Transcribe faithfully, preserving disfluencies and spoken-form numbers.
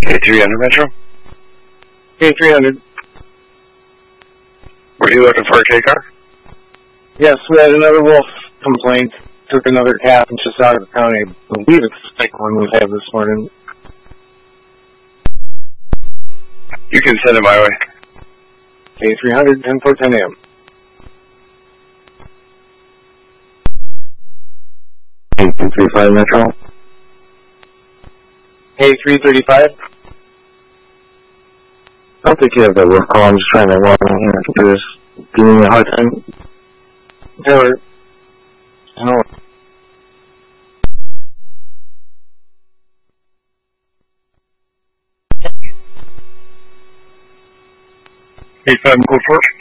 K three hundred Metro? K three hundred. Were you looking for a K car? Yes, we had another wolf complaint. Took another cat and just out of the county. I believe it's the second one we've had this morning. You can send it my way. K three hundred, ten four ten a.m. K two thirty-five Metro. K three thirty-five. I don't think you have that work call. I'm just trying to log in here on computers. Giving me a hard time. Taylor. No. K seven code four.